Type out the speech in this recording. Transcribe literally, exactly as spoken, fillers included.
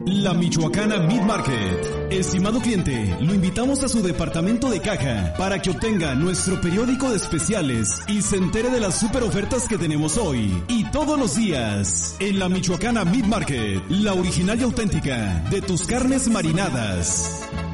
La Michoacana Meat Market. Estimado cliente, lo invitamos a su departamento de caja para que obtenga nuestro periódico de especiales y se entere de las super ofertas que tenemos hoy y todos los días. En la Michoacana Meat Market, la original y auténtica de tus carnes marinadas.